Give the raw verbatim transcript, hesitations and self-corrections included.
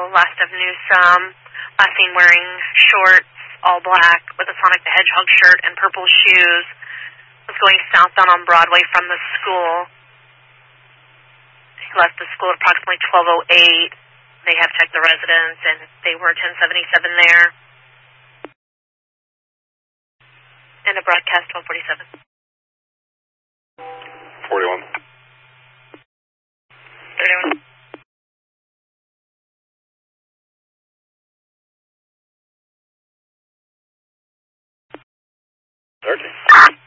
last of Newsome, last seen wearing shorts, all black, with a Sonic the Hedgehog shirt and purple shoes, was going southbound on Broadway from the school. He left the school at approximately twelve oh eight. They have checked the residence, and they were ten seventy-seven there. And a broadcast one forty-seven. forty-one. thirty-one. thirty.